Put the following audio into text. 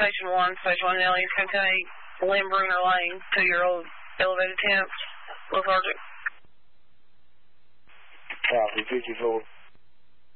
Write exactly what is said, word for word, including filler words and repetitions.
Station one, Station one Nelly, ten ten eight, Lynn Bruner Lane, two-year-old elevated temps. Will Sergeant. Copy, fifty-four.